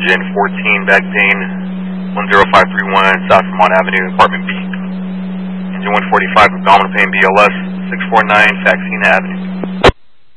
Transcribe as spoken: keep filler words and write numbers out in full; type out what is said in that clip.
engine fourteen, back pain, one zero five three one, South Vermont Avenue, apartment B. Engine one forty-five, abdominal pain, B L S, six four nine, Faxina Avenue.